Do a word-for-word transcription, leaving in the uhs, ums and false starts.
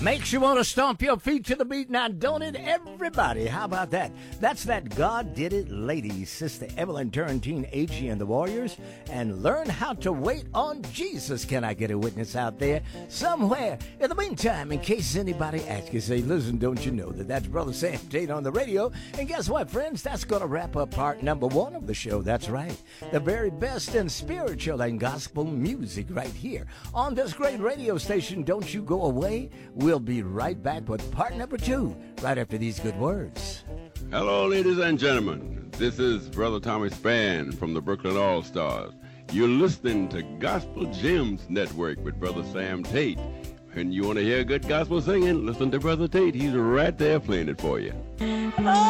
Makes you want to stomp your feet to the beat now, don't it, everybody? How about that? That's that God Did It ladies, Sister Evelyn Turrentine Agee and the Warriors, and learn how to wait on Jesus. Can I get a witness out there somewhere? In the meantime, in case anybody asks you, say, listen, don't you know that that's Brother Sam Tate on the radio? And guess what, friends? That's going to wrap up part number one of the show. That's right. The very best in spiritual and gospel music right here on this great radio station. Don't you go away. We'll be right back with part number two right after these good words. Hello, ladies and gentlemen. This is Brother Tommy Spann from the Brooklyn All-Stars. You're listening to Gospel Gems Network with Brother Sam Tate. And you want to hear good gospel singing? Listen to Brother Tate. He's right there playing it for you.